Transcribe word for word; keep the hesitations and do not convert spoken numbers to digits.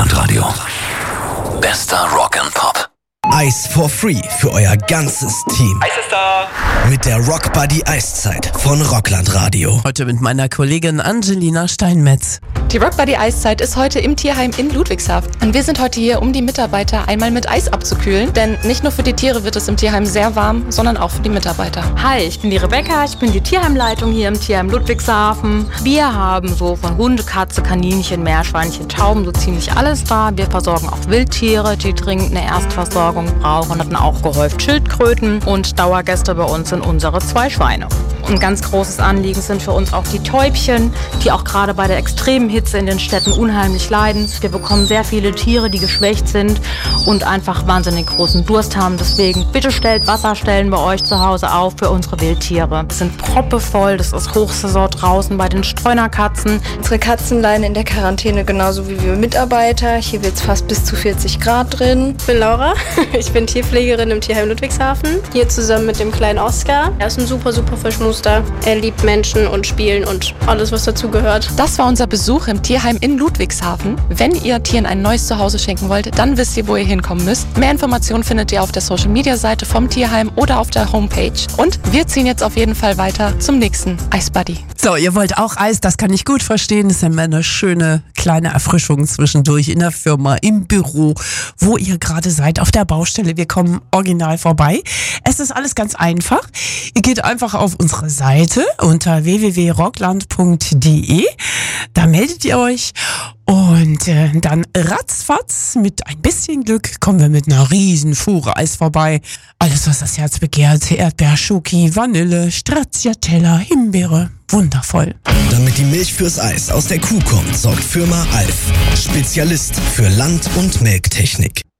Rockland Radio. Bester Rock and Pop. Eis for free für euer ganzes Team. Eis ist da! Mit der Rock Buddy Eiszeit von Rockland Radio. Heute mit meiner Kollegin Angelina Steinmetz. Die Rock Buddy Eiszeit ist heute im Tierheim in Ludwigshafen. Und wir sind heute hier, um die Mitarbeiter einmal mit Eis abzukühlen. Denn nicht nur für die Tiere wird es im Tierheim sehr warm, sondern auch für die Mitarbeiter. Hi, ich bin die Rebecca, ich bin die Tierheimleitung hier im Tierheim Ludwigshafen. Wir haben so von Hunde, Katze, Kaninchen, Meerschweinchen, Tauben, so ziemlich alles da. Wir versorgen auch Wildtiere, die dringend eine Erstversorgung brauchen. Hatten auch gehäuft Schildkröten und Dauergäste bei uns sind unsere zwei Schweine. Ein ganz großes Anliegen sind für uns auch die Täubchen, die auch gerade bei der extremen Hitze in den Städten unheimlich leiden. Wir bekommen sehr viele Tiere, die geschwächt sind und einfach wahnsinnig großen Durst haben. Deswegen bitte stellt Wasserstellen bei euch zu Hause auf für unsere Wildtiere. Wir sind proppevoll, das ist Hochsaison draußen bei den Streunerkatzen. Unsere Katzen leiden in der Quarantäne genauso wie wir Mitarbeiter. Hier wird es fast bis zu vierzig Grad drin. Ich bin Laura, ich bin Tierpflegerin im Tierheim Ludwigshafen. Hier zusammen mit dem kleinen Oscar. Er ist ein super, super Verschmuster. Er liebt Menschen und Spielen und alles, was dazugehört. Das war unser Besuch im Tierheim in Ludwigshafen. Wenn ihr Tieren ein neues Zuhause schenken wollt, dann wisst ihr, wo ihr hinkommen müsst. Mehr Informationen findet ihr auf der Social-Media-Seite vom Tierheim oder auf der Homepage. Und wir ziehen jetzt auf jeden Fall weiter zum nächsten Eis Buddy. So, ihr wollt auch Eis, das kann ich gut verstehen. Das ist ja immer eine schöne kleine Erfrischung zwischendurch in der Firma, im Büro, wo ihr gerade seid, auf der Baustelle. Wir kommen original vorbei. Es ist alles ganz einfach. Ihr geht einfach auf unsere Seite unter w w w punkt rockland punkt d e. Da meldet ihr euch und äh, dann ratzfatz mit ein bisschen Glück kommen wir mit einer riesen Fuhre Eis vorbei. Alles, was das Herz begehrt. Erdbeer, Schoki, Vanille, Stracciatella, Himbeere. Wundervoll. Damit die Milch fürs Eis aus der Kuh kommt, sorgt Firma Alf. Spezialist für Land- und Melktechnik.